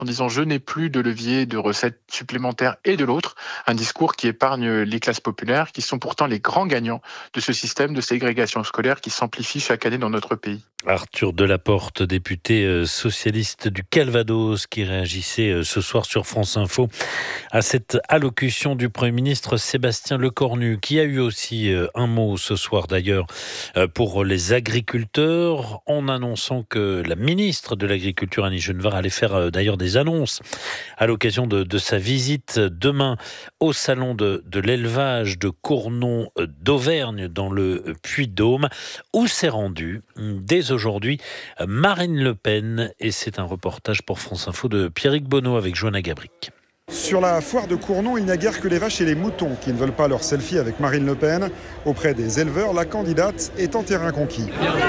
en disant « je n'ai plus de levier de recettes supplémentaires » et de l'autre, un discours qui épargne les classes populaires, qui sont pourtant les grands gagnants de ce système de ségrégation scolaire qui s'amplifie chaque année dans notre pays. Arthur Delaporte, député socialiste du Calvados, qui réagissait ce soir sur France Info à cette allocution du Premier ministre Sébastien Lecornu, qui a eu aussi un mot ce soir d'ailleurs pour les agriculteurs, en annonçant que la ministre de l'Agriculture, Annie Genevard, allait faire d'ailleurs des annonces à l'occasion de sa visite demain au salon de l'élevage de Cournon d'Auvergne dans le Puy-de-Dôme, où s'est rendue dès aujourd'hui Marine Le Pen. Et c'est un reportage pour France Info de Pierrick Bonneau avec Johanna Gabric. Sur la foire de Cournon, il n'y a guère que les vaches et les moutons qui ne veulent pas leur selfie avec Marine Le Pen. Auprès des éleveurs, la candidate est en terrain conquis.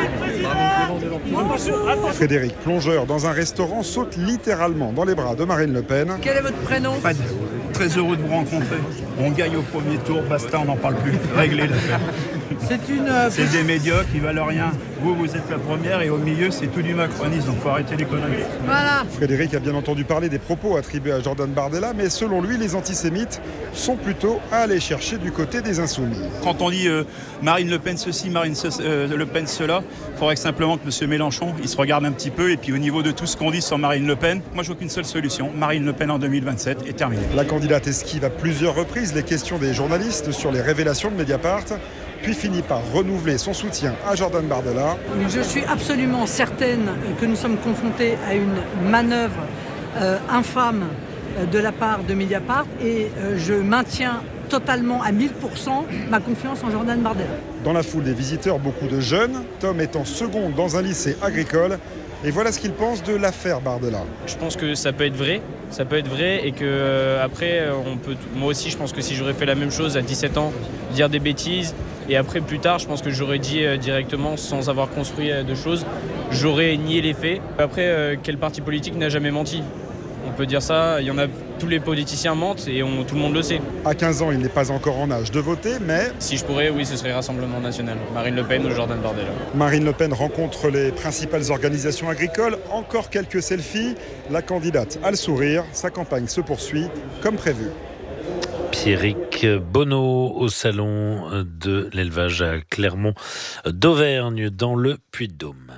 Frédéric, plongeur dans un restaurant, saute littéralement dans les bras de Marine Le Pen. Quel est votre prénom ? Fred, très heureux de vous rencontrer. On gagne au premier tour, basta, on n'en parle plus. Réglez l'affaire. C'est des médiocres, ils valent rien. Vous êtes la première et au milieu, c'est tout du macronisme, donc il faut arrêter les conneries. Voilà. Frédéric a bien entendu parler des propos attribués à Jordan Bardella, mais selon lui, les antisémites sont plutôt à aller chercher du côté des insoumis. Quand on dit Marine Le Pen ceci, Marine Le Pen cela, il faudrait simplement que M. Mélenchon, il se regarde un petit peu, et puis au niveau de tout ce qu'on dit sur Marine Le Pen, moi je vois qu'une seule solution, Marine Le Pen en 2027 est terminée. La candidate esquive à plusieurs reprises les questions des journalistes sur les révélations de Mediapart, puis finit par renouveler son soutien à Jordan Bardella. Je suis absolument certaine que nous sommes confrontés à une manœuvre infâme de la part de Mediapart et je maintiens totalement à 1000% ma confiance en Jordan Bardella. Dans la foule des visiteurs, beaucoup de jeunes, Tom étant seconde dans un lycée agricole. Et voilà ce qu'il pense de l'affaire Bardella. Je pense que ça peut être vrai et que après moi aussi je pense que si j'aurais fait la même chose à 17 ans, dire des bêtises et après plus tard je pense que j'aurais dit directement sans avoir construit de choses, j'aurais nié les faits. Après quel parti politique n'a jamais menti ? On peut dire ça, il y en a, tous les politiciens mentent et tout le monde le sait. À 15 ans, il n'est pas encore en âge de voter, mais... Si je pourrais, oui, ce serait Rassemblement National. Marine Le Pen ou Jordan Bardella. Marine Le Pen rencontre les principales organisations agricoles. Encore quelques selfies. La candidate a le sourire. Sa campagne se poursuit comme prévu. Pierrick Bonneau au salon de l'élevage à Clermont d'Auvergne dans le Puy-de-Dôme.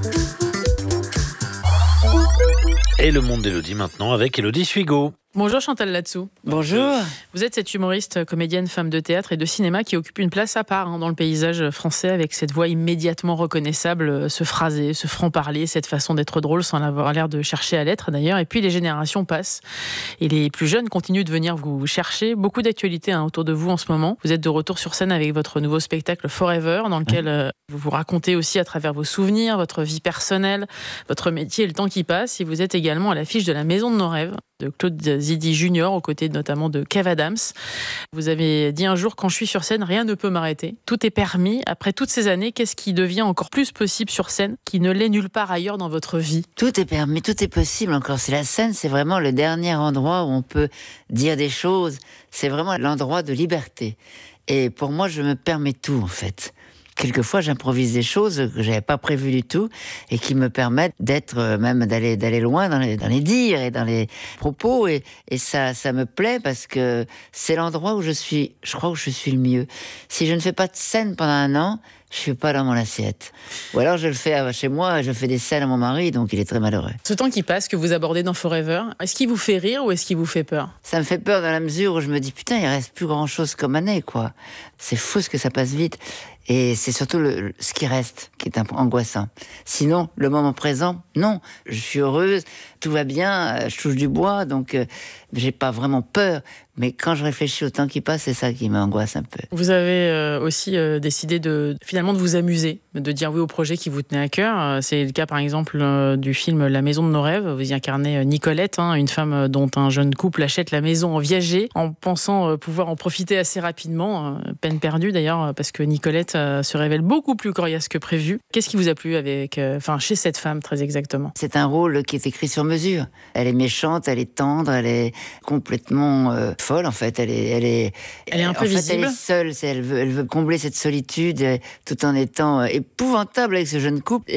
Et le monde d'Élodie maintenant avec Élodie Suigo. Bonjour Chantal Latsou. Bonjour. Vous êtes cette humoriste, comédienne, femme de théâtre et de cinéma qui occupe une place à part dans le paysage français avec cette voix immédiatement reconnaissable, ce phrasé, ce franc-parler, cette façon d'être drôle sans avoir l'air de chercher à l'être d'ailleurs. Et puis les générations passent et les plus jeunes continuent de venir vous chercher. Beaucoup d'actualités autour de vous en ce moment. Vous êtes de retour sur scène avec votre nouveau spectacle Forever dans lequel vous vous racontez aussi à travers vos souvenirs, votre vie personnelle, votre métier et le temps qui passe. Et vous êtes également à l'affiche de La Maison de nos rêves de Claude Zidi Junior, aux côtés notamment de Kev Adams. Vous avez dit un jour, quand je suis sur scène, rien ne peut m'arrêter. Tout est permis. Après toutes ces années, qu'est-ce qui devient encore plus possible sur scène, qui ne l'est nulle part ailleurs dans votre vie ? Tout est permis, tout est possible encore. C'est la scène, c'est vraiment le dernier endroit où on peut dire des choses. C'est vraiment l'endroit de liberté. Et pour moi, je me permets tout, en fait. Quelquefois, j'improvise des choses que j'avais pas prévues du tout et qui me permettent d'être, même d'aller loin dans les dires et dans les propos et ça me plaît parce que c'est l'endroit où je crois où je suis le mieux. Si je ne fais pas de scène pendant un an, je suis pas dans mon assiette. Ou alors je le fais chez moi, je fais des scènes à mon mari, donc il est très malheureux. Ce temps qui passe, que vous abordez dans Forever, est-ce qu'il vous fait rire ou est-ce qu'il vous fait peur ? Ça me fait peur dans la mesure où je me dis, putain, il reste plus grand chose comme année, quoi. C'est fou ce que ça passe vite. Et c'est surtout ce qui reste qui est un peu angoissant. Sinon, le moment présent, non. Je suis heureuse, tout va bien, je touche du bois, donc j'ai pas vraiment peur. Mais quand je réfléchis au temps qui passe, c'est ça qui m'angoisse un peu. Vous avez aussi décidé finalement de vous amuser, de dire oui au projet qui vous tenait à cœur. C'est le cas par exemple du film La Maison de nos rêves. Vous y incarnez Nicolette, une femme dont un jeune couple achète la maison en viager, en pensant pouvoir en profiter assez rapidement. Peine perdue d'ailleurs, parce que Nicolette se révèle beaucoup plus coriace que prévu. Qu'est-ce qui vous a plu chez cette femme très exactement ? C'est un rôle qui est écrit sur mesure. Elle est méchante, elle est tendre, elle est complètement folle en fait. Elle est imprévisible. En fait, elle est seule. Elle veut combler cette solitude tout en étant épouvantable avec ce jeune couple. Et c'est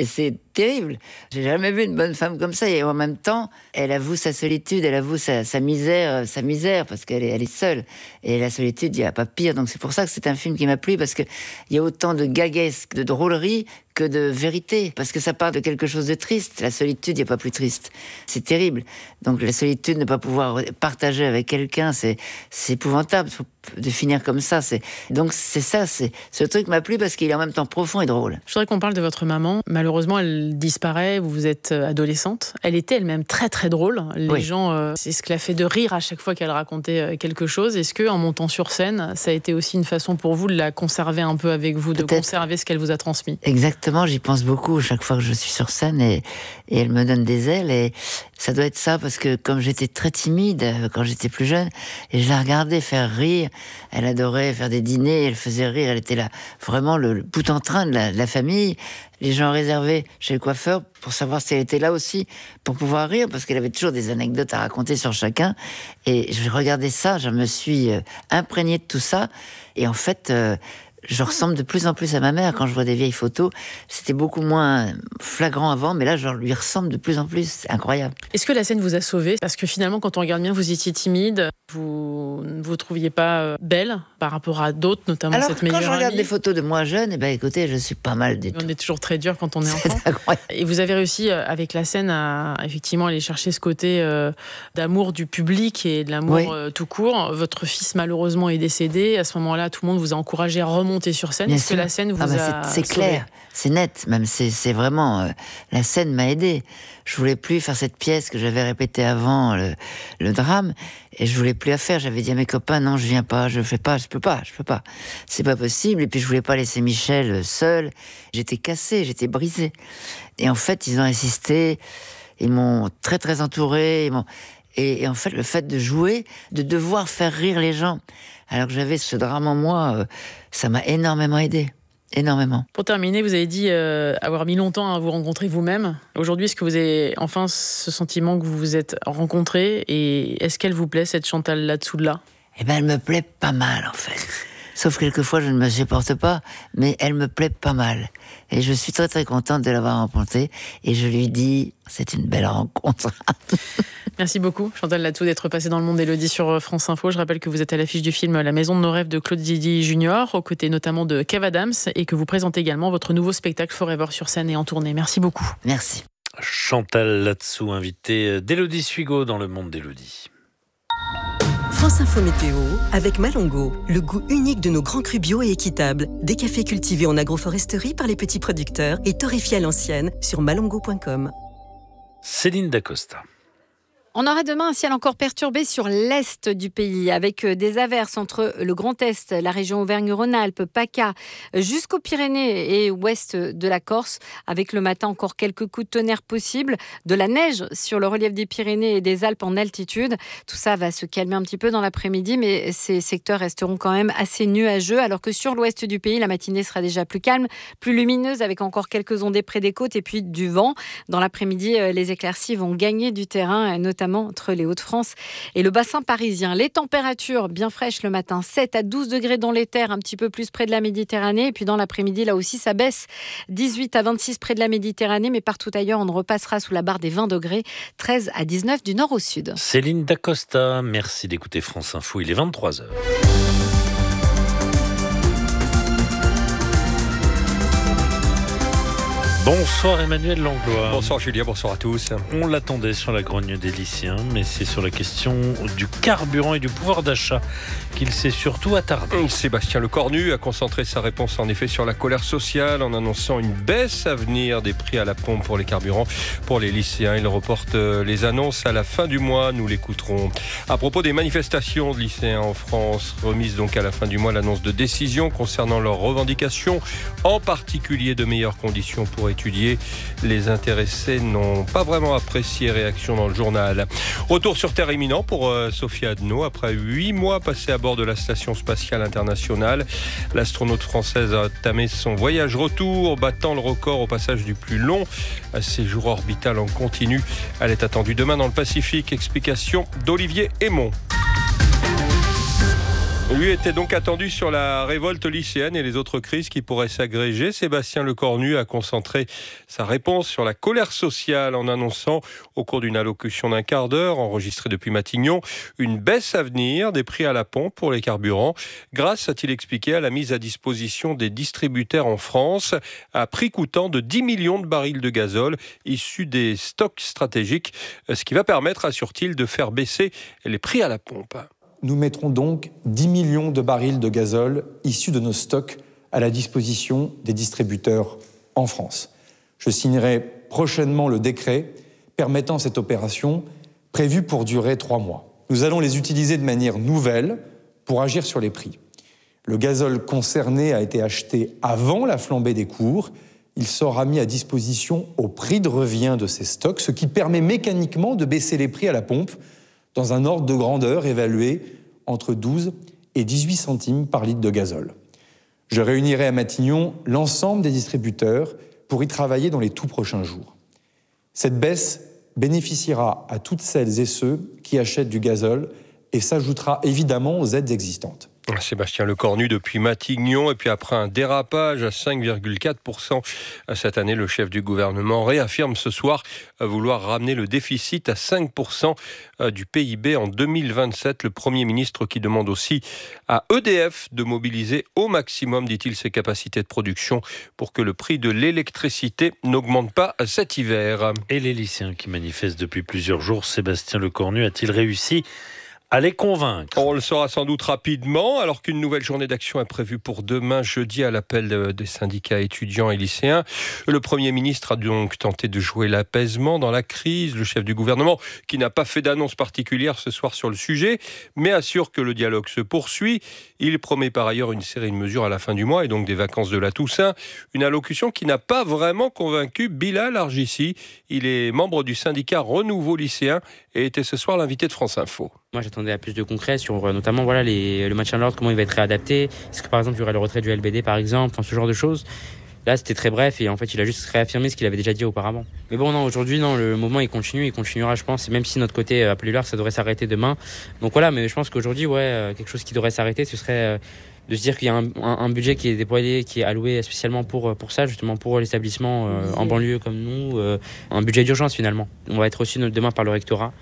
terrible. J'ai jamais vu une bonne femme comme ça. Et en même temps, elle avoue sa solitude, elle avoue sa misère, parce qu'elle est seule. Et la solitude, il n'y a pas pire. Donc c'est pour ça que c'est un film qui m'a plu, parce qu'il y a autant de gaguesque, de drôlerie, que de vérité. Parce que ça part de quelque chose de triste. La solitude, il n'y a pas plus triste. C'est terrible. Donc la solitude, ne pas pouvoir partager avec quelqu'un, c'est épouvantable de finir comme ça. Donc c'est ça, ce truc m'a plu parce qu'il est en même temps profond et drôle. Je voudrais qu'on parle de votre maman. Malheureusement, elle disparaît, vous êtes adolescente. Elle était elle-même très très drôle. Les gens, c'est ce qui l'a fait de rire à chaque fois qu'elle racontait quelque chose. Est-ce qu'en montant sur scène, ça a été aussi une façon pour vous de la conserver un peu avec vous, de conserver ce qu'elle vous a transmis? Exactement, j'y pense beaucoup chaque fois que je suis sur scène et elle me donne des ailes et ça doit être ça parce que comme j'étais très timide quand j'étais plus jeune et je la regardais faire rire, elle adorait faire des dîners, elle faisait rire, elle était là vraiment le bout en train de la famille. Les gens réservaient chez le coiffeur pour savoir si elle était là aussi, pour pouvoir rire, parce qu'elle avait toujours des anecdotes à raconter sur chacun. Et je regardais ça, je me suis imprégné de tout ça. Et en fait, je ressemble de plus en plus à ma mère. Quand je vois des vieilles photos, c'était beaucoup moins flagrant avant, mais là, je lui ressemble de plus en plus. C'est incroyable. Est-ce que la scène vous a sauvé? Parce que finalement, quand on regarde bien, vous étiez timide, vous ne vous trouviez pas belle par rapport à d'autres, notamment cette meilleure amie. Quand je regarde des photos de moi jeune, écoutez, je suis pas mal du tout. On est toujours très dur quand on est enfant. Incroyable. Et vous avez réussi, avec la scène, à effectivement aller chercher ce côté d'amour du public et de l'amour tout court. Votre fils, malheureusement, est décédé. À ce moment-là, tout le monde vous a encouragé à remonter sur scène. Est-ce que la scène vous a c'est clair, c'est net, même c'est vraiment la scène m'a aidé. Je voulais plus faire cette pièce que j'avais répétée avant le drame et je voulais plus la faire. J'avais dit à mes copains non, je viens pas, je peux pas. C'est pas possible. Et puis je voulais pas laisser Michel seul. J'étais cassée, j'étais brisée. Et en fait, ils ont insisté, ils m'ont très très entourée, et en fait, le fait de jouer, de devoir faire rire les gens, alors que j'avais ce drame en moi, ça m'a énormément aidé. Énormément. Pour terminer, vous avez dit avoir mis longtemps à vous rencontrer vous-même. Aujourd'hui, est-ce que vous avez enfin ce sentiment que vous vous êtes rencontré? Et est-ce qu'elle vous plaît, cette Chantal là-dessous-là? Elle me plaît pas mal, en fait. Sauf quelquefois, je ne me supporte pas, mais elle me plaît pas mal. Et je suis très très contente de l'avoir rencontrée. Et je lui dis, c'est une belle rencontre. Merci beaucoup, Chantal Latsou, d'être passée dans Le Monde d'Élodie sur France Info. Je rappelle que vous êtes à l'affiche du film La Maison de nos rêves de Claude Zidi Junior, aux côtés notamment de Kev Adams, et que vous présentez également votre nouveau spectacle Forever sur scène et en tournée. Merci beaucoup. Merci. Chantal Latsou, invitée d'Élodie Suigo dans Le Monde d'Élodie. France Info Météo avec Malongo, le goût unique de nos grands crus bio et équitables. Des cafés cultivés en agroforesterie par les petits producteurs et torréfiés à l'ancienne sur malongo.com. Céline Dacosta. On aura demain un ciel encore perturbé sur l'est du pays, avec des averses entre le Grand Est, la région Auvergne-Rhône-Alpes, PACA, jusqu'aux Pyrénées et ouest de la Corse, avec le matin encore quelques coups de tonnerre possibles, de la neige sur le relief des Pyrénées et des Alpes en altitude. Tout ça va se calmer un petit peu dans l'après-midi, mais ces secteurs resteront quand même assez nuageux, alors que sur l'ouest du pays, la matinée sera déjà plus calme, plus lumineuse, avec encore quelques ondées près des côtes et puis du vent. Dans l'après-midi, les éclaircies vont gagner du terrain, notamment entre les Hauts-de-France et le bassin parisien. Les températures bien fraîches le matin, 7 à 12 degrés dans les terres, un petit peu plus près de la Méditerranée. Et puis dans l'après-midi, là aussi, ça baisse. 18 à 26 près de la Méditerranée, mais partout ailleurs, on repassera sous la barre des 20 degrés. 13 à 19 du nord au sud. Céline Dacosta, merci d'écouter France Info. Il est 23h. Bonsoir Emmanuel Langlois. Bonsoir Julien, bonsoir à tous. On l'attendait sur la grogne des lycéens, mais c'est sur la question du carburant et du pouvoir d'achat qu'il s'est surtout attardé. Sébastien Lecornu a concentré sa réponse en effet sur la colère sociale en annonçant une baisse à venir des prix à la pompe pour les carburants. Pour les lycéens, il reporte les annonces à la fin du mois, nous l'écouterons. À propos des manifestations de lycéens en France, remise donc à la fin du mois l'annonce de décision concernant leurs revendications, en particulier de meilleures conditions pour étudier. Les intéressés n'ont pas vraiment apprécié. Réaction dans le journal. Retour sur Terre imminent pour Sophie Adno. Après 8 mois passés à bord de la Station Spatiale Internationale, l'astronaute française a entamé son voyage retour, battant le record au passage du plus long séjour orbital en continu. Elle est attendue demain dans le Pacifique. Explication d'Olivier Aymon. Lui était donc attendu sur la révolte lycéenne et les autres crises qui pourraient s'agréger. Sébastien Lecornu a concentré sa réponse sur la colère sociale en annonçant, au cours d'une allocution d'un quart d'heure enregistrée depuis Matignon, une baisse à venir des prix à la pompe pour les carburants, grâce, a-t-il expliqué, à la mise à disposition des distributeurs en France à prix coûtant de 10 millions de barils de gazole issus des stocks stratégiques, ce qui va permettre, assure-t-il, de faire baisser les prix à la pompe. Nous mettrons donc 10 millions de barils de gazole issus de nos stocks à la disposition des distributeurs en France. Je signerai prochainement le décret permettant cette opération prévue pour durer 3 mois. Nous allons les utiliser de manière nouvelle pour agir sur les prix. Le gazole concerné a été acheté avant la flambée des cours. Il sera mis à disposition au prix de revient de ces stocks, ce qui permet mécaniquement de baisser les prix à la pompe dans un ordre de grandeur évalué entre 12 et 18 centimes par litre de gazole. Je réunirai à Matignon l'ensemble des distributeurs pour y travailler dans les tout prochains jours. Cette baisse bénéficiera à toutes celles et ceux qui achètent du gazole et s'ajoutera évidemment aux aides existantes. Sébastien Lecornu depuis Matignon. Et puis après un dérapage à 5,4% cette année, le chef du gouvernement réaffirme ce soir vouloir ramener le déficit à 5% du PIB en 2027. Le Premier ministre qui demande aussi à EDF de mobiliser au maximum, dit-il, ses capacités de production pour que le prix de l'électricité n'augmente pas cet hiver. Et les lycéens qui manifestent depuis plusieurs jours, Sébastien Lecornu a-t-il réussi à les convaincre? On le saura sans doute rapidement, alors qu'une nouvelle journée d'action est prévue pour demain jeudi à l'appel des syndicats étudiants et lycéens. Le Premier ministre a donc tenté de jouer l'apaisement dans la crise. Le chef du gouvernement, qui n'a pas fait d'annonce particulière ce soir sur le sujet, mais assure que le dialogue se poursuit. Il promet par ailleurs une série de mesures à la fin du mois et donc des vacances de la Toussaint. Une allocution qui n'a pas vraiment convaincu Bilal Argissi. Il est membre du syndicat Renouveau lycéen et était ce soir l'invité de France Info. Moi, j'attendais à plus de concret sur notamment le maintien de l'ordre, comment il va être réadapté. Est-ce que par exemple, il y aurait le retrait du LBD par exemple, ce genre de choses. Là, c'était très bref et en fait, il a juste réaffirmé ce qu'il avait déjà dit auparavant. Mais bon, non, aujourd'hui, non, le mouvement il continuera, je pense. Et même si notre côté appelé l'heure, ça devrait s'arrêter demain. Donc voilà, mais je pense qu'aujourd'hui, quelque chose qui devrait s'arrêter, ce serait de se dire qu'il y a un budget qui est déployé, qui est alloué spécialement pour ça, justement pour l'établissement en banlieue comme nous, un budget d'urgence finalement. On va être aussi demain par le rectorat.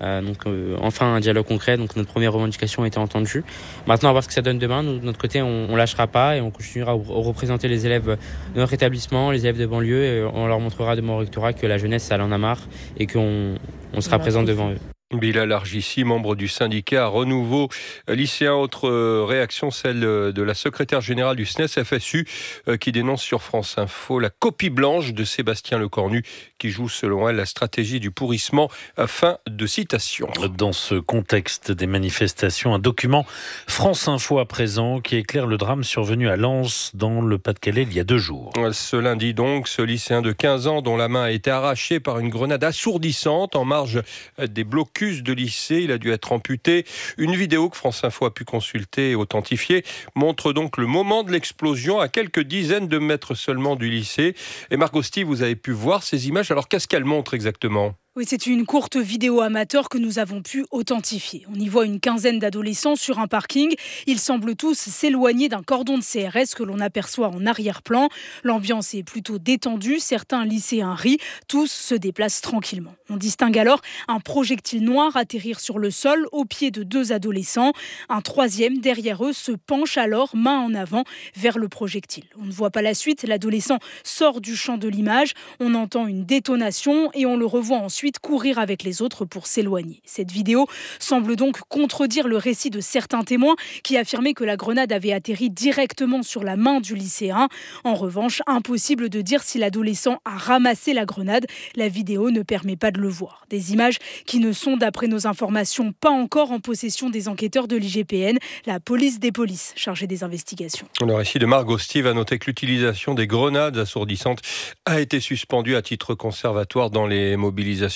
Enfin un dialogue concret, donc notre première revendication a été entendue. Maintenant, on va voir ce que ça donne demain. Nous, de notre côté, on lâchera pas et on continuera à représenter les élèves de notre établissement, les élèves de banlieue, et on leur montrera demain au rectorat que la jeunesse, elle en a marre et qu'on sera présent devant eux. Bilal Argissi, membre du syndicat Renouveau lycéen. Autre réaction, celle de la secrétaire générale du SNES FSU qui dénonce sur France Info la copie blanche de Sébastien Lecornu qui joue selon elle la stratégie du pourrissement. Fin de citation. Dans ce contexte des manifestations, un document France Info à présent qui éclaire le drame survenu à Lens dans le Pas-de-Calais il y a 2 jours. Ce lundi donc, ce lycéen de 15 ans dont la main a été arrachée par une grenade assourdissante en marge des blocus de lycée, il a dû être amputé. Une vidéo que France Info a pu consulter et authentifier montre donc le moment de l'explosion à quelques dizaines de mètres seulement du lycée. Et Margot Steve, vous avez pu voir ces images. Alors qu'est-ce qu'elles montrent exactement ? Oui, c'est une courte vidéo amateur que nous avons pu authentifier. On y voit une quinzaine d'adolescents sur un parking. Ils semblent tous s'éloigner d'un cordon de CRS que l'on aperçoit en arrière-plan. L'ambiance est plutôt détendue. Certains lycéens rient. Tous se déplacent tranquillement. On distingue alors un projectile noir atterrir sur le sol au pied de 2 adolescents. Un troisième derrière eux se penche alors main en avant vers le projectile. On ne voit pas la suite. L'adolescent sort du champ de l'image. On entend une détonation et on le revoit ensuite courir avec les autres pour s'éloigner. Cette vidéo semble donc contredire le récit de certains témoins qui affirmaient que la grenade avait atterri directement sur la main du lycéen. En revanche, impossible de dire si l'adolescent a ramassé la grenade. La vidéo ne permet pas de le voir. Des images qui ne sont, d'après nos informations, pas encore en possession des enquêteurs de l'IGPN, la police des polices chargée des investigations. Le récit de Margot Steve a noté que l'utilisation des grenades assourdissantes a été suspendue à titre conservatoire dans les mobilisations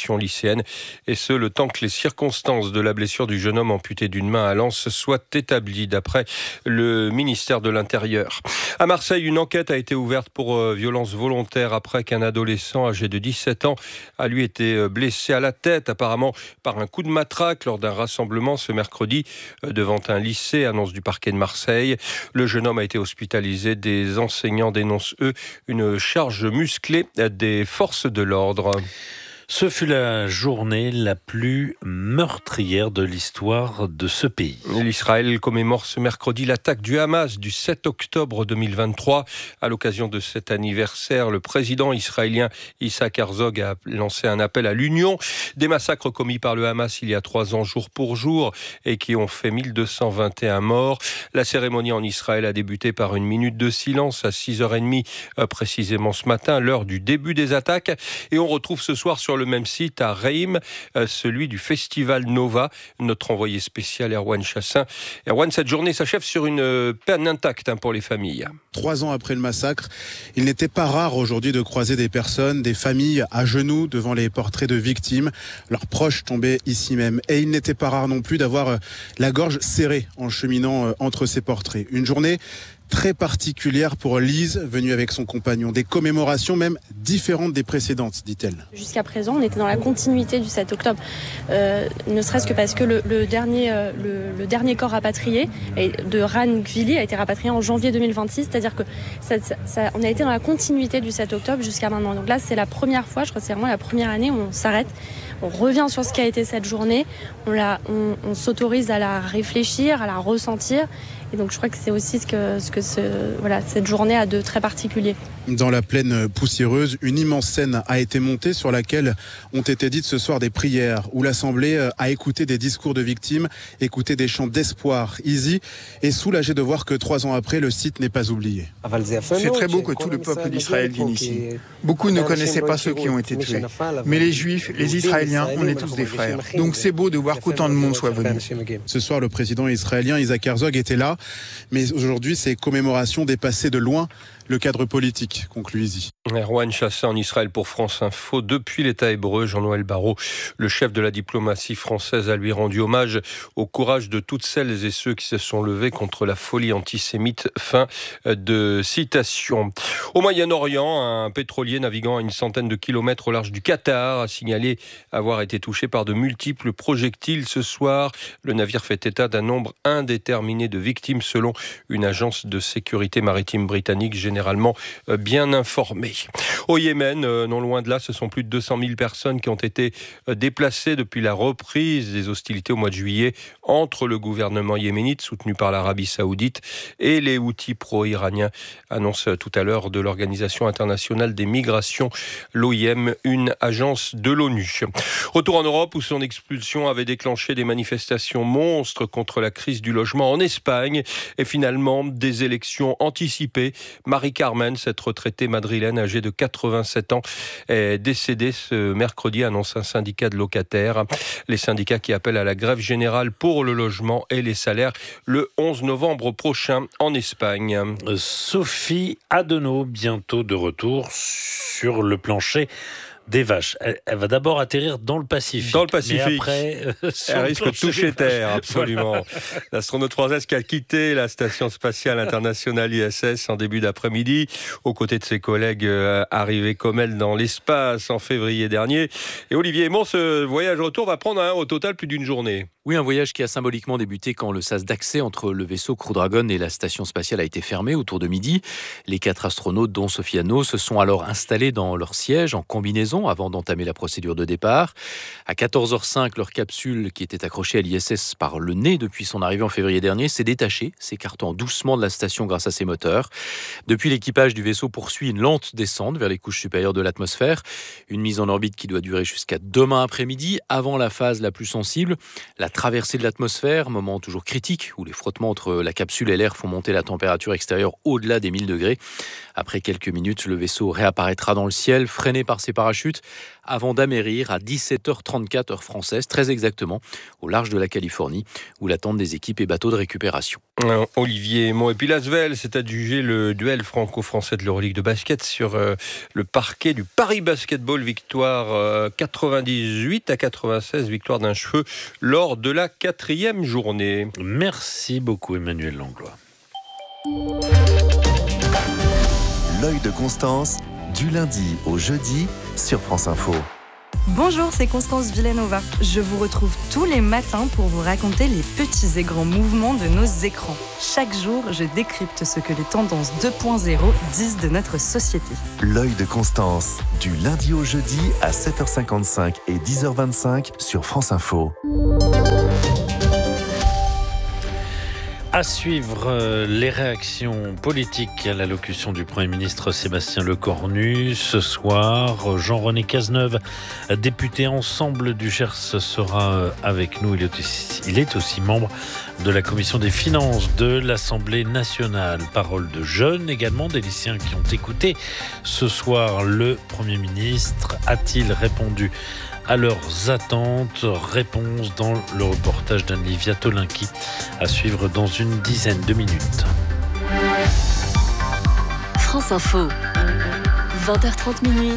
ségrégation lycéenne. Et ce, le temps que les circonstances de la blessure du jeune homme amputé d'une main à Lens soient établies, d'après le ministère de l'Intérieur. À Marseille, une enquête a été ouverte pour violence volontaire après qu'un adolescent âgé de 17 ans a lui été blessé à la tête, apparemment par un coup de matraque lors d'un rassemblement ce mercredi devant un lycée, annonce du parquet de Marseille. Le jeune homme a été hospitalisé. Des enseignants dénoncent, eux, une charge musclée des forces de l'ordre. Ce fut la journée la plus meurtrière de l'histoire de ce pays. L'Israël commémore ce mercredi l'attaque du Hamas du 7 octobre 2023. À l'occasion de cet anniversaire, le président israélien Isaac Herzog a lancé un appel à l'union. Des massacres commis par le Hamas il y a 3 ans, jour pour jour, et qui ont fait 1221 morts. La cérémonie en Israël a débuté par une minute de silence à 6h30 précisément ce matin, l'heure du début des attaques. Et on retrouve ce soir sur le même site à Reim, celui du Festival Nova, notre envoyé spécial Erwan Chassin. Erwan, cette journée s'achève sur une peine intacte pour les familles. 3 ans après le massacre, il n'était pas rare aujourd'hui de croiser des personnes, des familles à genoux devant les portraits de victimes, leurs proches tombés ici même. Et il n'était pas rare non plus d'avoir la gorge serrée en cheminant entre ces portraits. Une journée très particulière pour Lise, venue avec son compagnon. Des commémorations même différentes des précédentes, dit-elle. Jusqu'à présent, on était dans la continuité du 7 octobre. Ne serait-ce que parce que le dernier corps rapatrié de Ran Gvili a été rapatrié en janvier 2026. C'est-à-dire que on a été dans la continuité du 7 octobre jusqu'à maintenant. Donc là, c'est la première fois, je crois que c'est vraiment la première année où on s'arrête. On revient sur ce qu'a été cette journée. On s'autorise à la réfléchir, à la ressentir. Et donc je crois que c'est aussi ce que cette journée a de très particulier. Dans la plaine poussiéreuse, une immense scène a été montée sur laquelle ont été dites ce soir des prières, où l'Assemblée a écouté des discours de victimes, écouté des chants d'espoir. Izzy est soulagé de voir que 3 ans après, le site n'est pas oublié. C'est très beau que tout le peuple d'Israël vienne ici. Beaucoup ne connaissaient pas ceux qui ont été tués. Mais les Juifs, les Israéliens, on est tous des frères. Donc c'est beau de voir qu'autant de monde soit venu. Ce soir, le président israélien Isaac Herzog était là. Mais aujourd'hui, ces commémorations dépassaient de loin le cadre politique, conclut Izzy. Erwan Chassin en Israël pour France Info. Depuis l'État hébreu, Jean-Noël Barrot, le chef de la diplomatie française, a lui rendu hommage au courage de toutes celles et ceux qui se sont levés contre la folie antisémite. Fin de citation. Au Moyen-Orient, un pétrolier naviguant à une centaine de kilomètres au large du Qatar a signalé avoir été touché par de multiples projectiles ce soir. Le navire fait état d'un nombre indéterminé de victimes selon une agence de sécurité maritime britannique généralement bien informée. Au Yémen, non loin de là, ce sont plus de 200 000 personnes qui ont été déplacées depuis la reprise des hostilités au mois de juillet entre le gouvernement yéménite, soutenu par l'Arabie Saoudite, et les Houthis pro-iraniens, annonce tout à l'heure de l'Organisation internationale des migrations, l'OIM, une agence de l'ONU. Retour en Europe où son expulsion avait déclenché des manifestations monstres contre la crise du logement en Espagne et finalement des élections anticipées. Marie-Carmen, cette retraitée madrilène âgée de 87 ans, est décédée ce mercredi, annonce un syndicat de locataires. Les syndicats qui appellent à la grève générale pour le logement et les salaires le 11 novembre prochain en Espagne. Sophie Adenau, bientôt de retour sur le plancher des vaches. Elle va d'abord atterrir dans le Pacifique. Dans le Pacifique. Mais après, elle risque de toucher terre, absolument. Voilà. L'astronaute française qui a quitté la station spatiale internationale ISS en début d'après-midi, aux côtés de ses collègues arrivés comme elle dans l'espace en février dernier. Et Olivier Aymon, ce voyage retour va prendre au total plus d'une journée. Oui, un voyage qui a symboliquement débuté quand le sas d'accès entre le vaisseau Crew Dragon et la station spatiale a été fermé autour de midi. Les 4 astronautes, dont Sophie Adenau, se sont alors installés dans leur siège en combinaison avant d'entamer la procédure de départ. À 14h05, leur capsule, qui était accrochée à l'ISS par le nez depuis son arrivée en février dernier, s'est détachée, s'écartant doucement de la station grâce à ses moteurs. Depuis, l'équipage du vaisseau poursuit une lente descente vers les couches supérieures de l'atmosphère. Une mise en orbite qui doit durer jusqu'à demain après-midi, avant la phase la plus sensible, la traversée de l'atmosphère, moment toujours critique où les frottements entre la capsule et l'air font monter la température extérieure au-delà des 1000 degrés. Après quelques minutes, le vaisseau réapparaîtra dans le ciel, freiné par ses parachutes chute avant d'amérir à 17h34 heure française, très exactement, au large de la Californie, où l'attendent des équipes et bateaux de récupération. Olivier Aymon. Et puis l'Asvel s'est adjugé le duel franco-français de l'Euroleague de basket sur le parquet du Paris Basketball. Victoire 98-96, victoire d'un cheveu lors de la 4e journée. Merci beaucoup Emmanuel Langlois. L'œil de Constance, du lundi au jeudi sur France Info. Bonjour, c'est Constance Villanova. Je vous retrouve tous les matins pour vous raconter les petits et grands mouvements de nos écrans. Chaque jour, je décrypte ce que les tendances 2.0 disent de notre société. L'œil de Constance, du lundi au jeudi à 7h55 et 10h25 sur France Info. À suivre les réactions politiques à l'allocution du Premier ministre Sébastien Lecornu. Ce soir, Jean-René Cazeneuve, député Ensemble du Gers, sera avec nous. Il est aussi membre de la Commission des Finances de l'Assemblée nationale. Parole de jeunes également, des lycéens qui ont écouté ce soir le Premier ministre. A-t-il répondu à leurs attentes? Réponse dans le reportage d'Anne-Livia Tolinki, à suivre dans une dizaine de minutes. France Info, 20h30 minuit.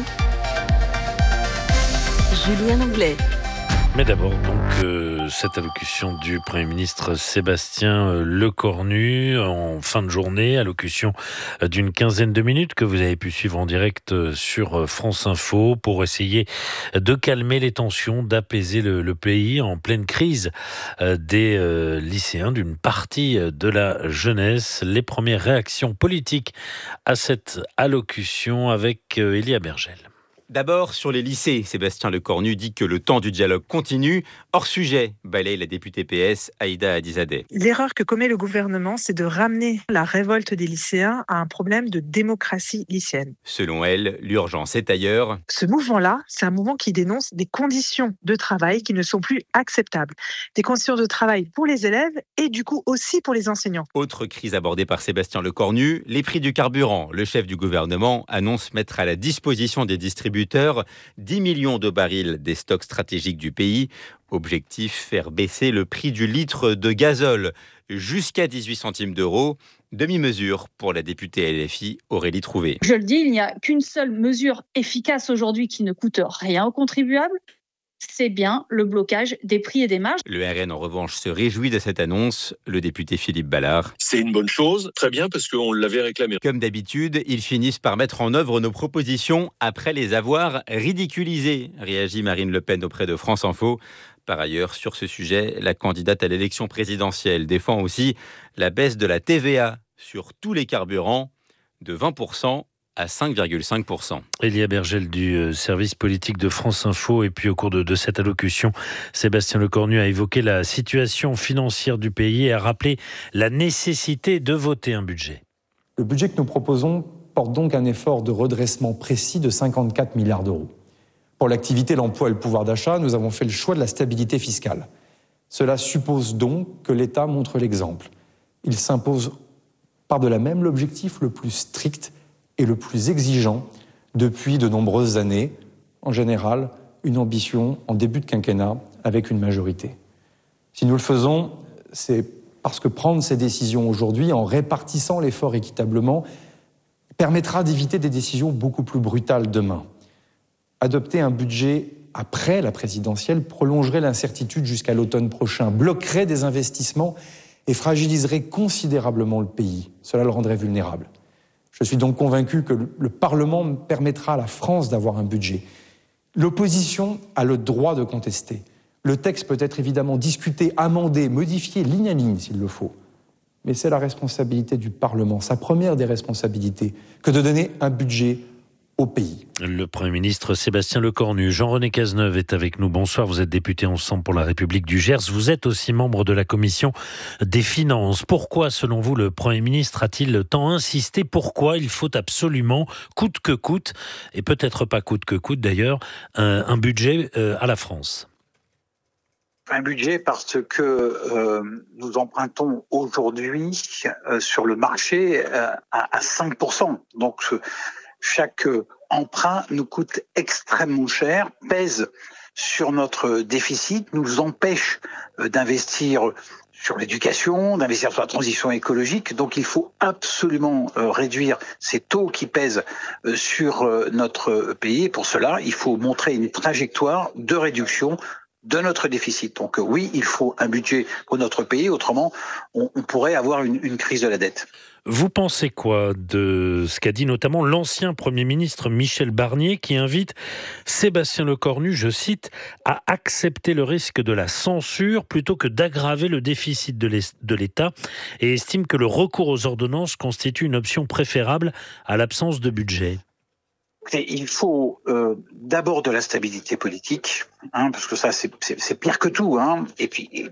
Julien Anglais. Mais d'abord, donc, cette allocution du Premier ministre Sébastien Lecornu en fin de journée, allocution d'une quinzaine de minutes que vous avez pu suivre en direct sur France Info pour essayer de calmer les tensions, d'apaiser le pays en pleine crise des lycéens, d'une partie de la jeunesse. Les premières réactions politiques à cette allocution avec Elia Bergel. D'abord, sur les lycées, Sébastien Lecornu dit que le temps du dialogue continue. Hors sujet, balaye la députée PS Aïda Hadizadeh. L'erreur que commet le gouvernement, c'est de ramener la révolte des lycéens à un problème de démocratie lycéenne. Selon elle, l'urgence est ailleurs. Ce mouvement-là, c'est un mouvement qui dénonce des conditions de travail qui ne sont plus acceptables. Des conditions de travail pour les élèves et du coup aussi pour les enseignants. Autre crise abordée par Sébastien Lecornu, les prix du carburant. Le chef du gouvernement annonce mettre à la disposition des distributeurs 10 millions de barils des stocks stratégiques du pays. Objectif, faire baisser le prix du litre de gazole jusqu'à 18 centimes d'euros. Demi-mesure pour la députée LFI Aurélie Trouvé. Je le dis, il n'y a qu'une seule mesure efficace aujourd'hui qui ne coûte rien aux contribuables. C'est bien le blocage des prix et des marges. Le RN, en revanche, se réjouit de cette annonce. Le député Philippe Ballard. C'est une bonne chose, très bien, parce qu'on l'avait réclamé. Comme d'habitude, ils finissent par mettre en œuvre nos propositions après les avoir ridiculisées, réagit Marine Le Pen auprès de France Info. Par ailleurs, sur ce sujet, la candidate à l'élection présidentielle défend aussi la baisse de la TVA sur tous les carburants de 20% à 5,5%. Elia Bergel du service politique de France Info. Et puis au cours de cette allocution, Sébastien Lecornu a évoqué la situation financière du pays et a rappelé la nécessité de voter un budget. Le budget que nous proposons porte donc un effort de redressement précis de 54 milliards d'euros. Pour l'activité, l'emploi et le pouvoir d'achat, nous avons fait le choix de la stabilité fiscale. Cela suppose donc que l'État montre l'exemple. Il s'impose par-delà même l'objectif le plus strict et le plus exigeant depuis de nombreuses années, en général une ambition en début de quinquennat avec une majorité. Si nous le faisons, c'est parce que prendre ces décisions aujourd'hui en répartissant l'effort équitablement permettra d'éviter des décisions beaucoup plus brutales demain. Adopter un budget après la présidentielle prolongerait l'incertitude jusqu'à l'automne prochain, bloquerait des investissements et fragiliserait considérablement le pays. Cela le rendrait vulnérable. Je suis donc convaincu que le Parlement permettra à la France d'avoir un budget. L'opposition a le droit de contester. Le texte peut être évidemment discuté, amendé, modifié, ligne à ligne s'il le faut. Mais c'est la responsabilité du Parlement, sa première des responsabilités, que de donner un budget au pays. Le Premier ministre Sébastien Lecornu. Jean-René Cazeneuve est avec nous. Bonsoir, vous êtes député Ensemble pour la République du Gers. Vous êtes aussi membre de la Commission des Finances. Pourquoi, selon vous, le Premier ministre a-t-il tant insisté? Pourquoi il faut absolument, coûte que coûte, et peut-être pas coûte que coûte d'ailleurs, un budget à la France? Un budget parce que nous empruntons aujourd'hui sur le marché à 5%. Donc chaque emprunt nous coûte extrêmement cher, pèse sur notre déficit, nous empêche d'investir sur l'éducation, d'investir sur la transition écologique. Donc il faut absolument réduire ces taux qui pèsent sur notre pays. Et pour cela, il faut montrer une trajectoire de réduction de notre déficit. Donc oui, il faut un budget pour notre pays, autrement on pourrait avoir une crise de la dette. Vous pensez quoi de ce qu'a dit notamment l'ancien Premier ministre Michel Barnier qui invite Sébastien Lecornu, je cite, à accepter le risque de la censure plutôt que d'aggraver le déficit de l'État et estime que le recours aux ordonnances constitue une option préférable à l'absence de budget? Il faut d'abord de la stabilité politique, parce que ça c'est pire que tout. Et puis